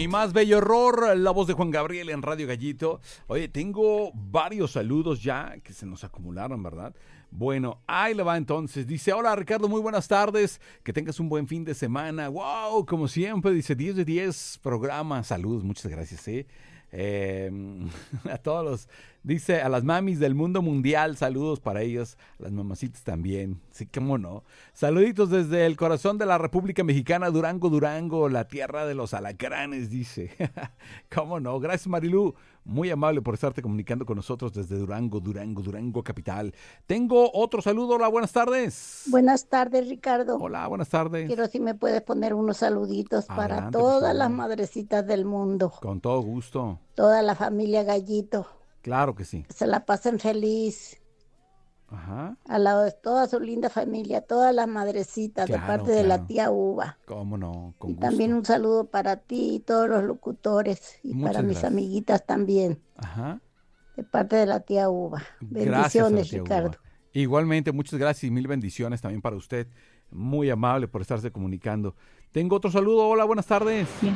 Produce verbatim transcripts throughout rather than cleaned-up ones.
más bello error, la voz de Juan Gabriel en Radio Gallito. Oye, tengo varios saludos ya que se nos acumularon, ¿verdad? Bueno, ahí le va entonces. Dice, hola Ricardo, muy buenas tardes. Que tengas un buen fin de semana. Wow, como siempre, dice diez de diez programa. Saludos, muchas gracias, ¿eh? Eh, a todos los, dice a las mamis del mundo mundial, saludos para ellos, a las mamacitas también, sí, cómo no, saluditos desde el corazón de la República Mexicana, Durango, Durango, la tierra de los alacranes, dice, cómo no, gracias Marilu, muy amable por estarte comunicando con nosotros desde Durango, Durango, Durango capital. Tengo otro saludo, hola, buenas tardes. Buenas tardes, Ricardo. Hola, buenas tardes. Quiero si me puedes poner unos saluditos Adelante, para por todas favor. las madrecitas del mundo, Con todo gusto. toda la familia Gallito, Claro que sí. que se la pasen feliz, Ajá. al lado de toda su linda familia, todas las madrecitas, de Claro, parte de la claro. tía Uva. Cómo no, con Y gusto. también un saludo para ti y todos los locutores, y Muchas para mis gracias. amiguitas también, Ajá. de parte de la tía Uva. Gracias a la Bendiciones, tía Ricardo. Uva. Igualmente, muchas gracias y mil bendiciones también para usted. Muy amable por estarse comunicando. Tengo otro saludo. Hola, buenas tardes. Bien.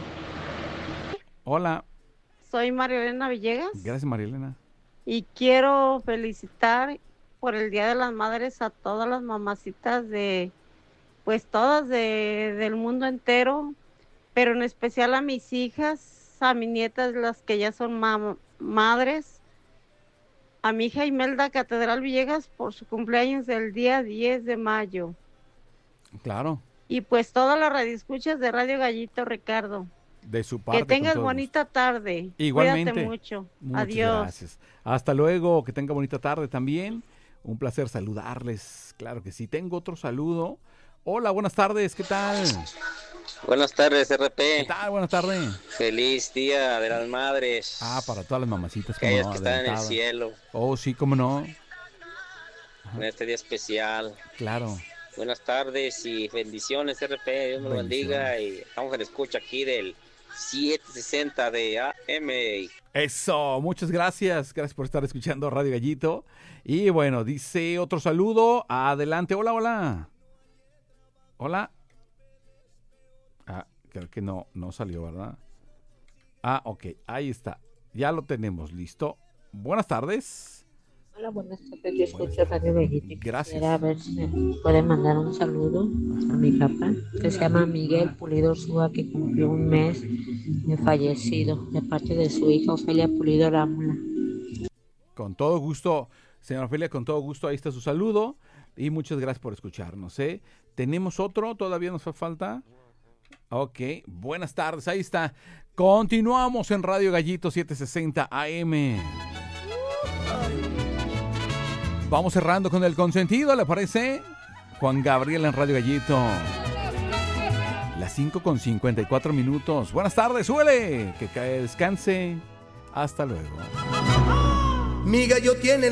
Hola. Soy María Elena Villegas Gracias, María Elena. y quiero felicitar por el Día de las Madres a todas las mamacitas de, pues todas de, del mundo entero, pero en especial a mis hijas, a mis nietas, las que ya son mam- madres, a mi hija Imelda Catedral Villegas por su cumpleaños del día diez de mayo. Claro, Y pues todas las radioescuchas de Radio Gallito, Ricardo. de su parte. Que tengas con todo bonita tarde. Igualmente. Cuídate mucho. Muchas Adiós. gracias. Hasta luego, que tenga bonita tarde también. Un placer saludarles. Claro que sí. Tengo otro saludo. Hola, buenas tardes. ¿Qué tal? Buenas tardes, R ¿Qué P. tal? Buenas tardes. Feliz Día de las Madres. Ah, para todas las mamacitas. cómo Aquellas no, que están en el adelantadas. cielo, Oh, sí, cómo no. en este día especial. Claro. Buenas tardes y bendiciones, R P. Dios me lo bendiga. Y estamos en escucha aquí del setecientos sesenta de A M. Eso, muchas gracias. Gracias por estar escuchando Radio Gallito. Y bueno, dice otro saludo. Adelante. Hola, hola. Hola. Ah, creo que no, no salió, ¿verdad? Ah, ok. Ahí está. Ya lo tenemos listo. Buenas tardes. Hola, buenas tardes. Yo escucho Radio Gallito. Gracias. Quisiera ver si me puede mandar un saludo a mi papá, que se llama Miguel Pulido Súa, que cumplió un mes de fallecido, de parte de su hija Ofelia Pulido Rámula. Con todo gusto, señora Ofelia, con todo gusto. Ahí está su saludo. Y muchas gracias por escucharnos, ¿eh? ¿Tenemos otro? ¿Todavía nos hace falta? Ok, buenas tardes, ahí está. Continuamos en Radio Gallito setecientos sesenta A M. Vamos cerrando con el consentido, ¿le parece? Juan Gabriel en Radio Gallito. Las cinco con cincuenta y cuatro minutos. Buenas tardes, suele. Que cae, descanse. Hasta luego. Mi gallo tiene